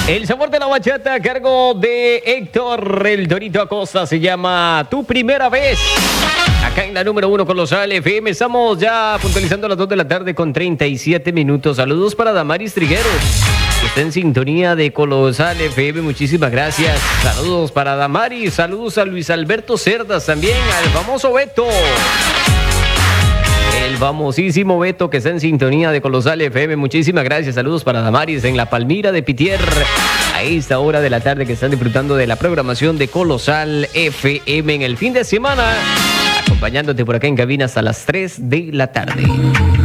El sabor de la bachata a cargo de Héctor El Dorito Acosta se llama Tu Primera Vez. Acá en la número 1 Colosal FM. Estamos ya puntualizando a las 2 de la tarde con 37 minutos. Saludos para Damaris Trigueros, que está en sintonía de Colosal FM. Muchísimas gracias. Saludos para Damaris. Saludos a Luis Alberto Cerdas también, al famoso Beto. El famosísimo Beto que está en sintonía de Colosal FM. Muchísimas gracias. Saludos para Damaris en la Palmira de Pitier. A esta hora de la tarde que están disfrutando de la programación de Colosal FM en el fin de semana. Acompañándote por acá en cabina hasta las 3 de la tarde.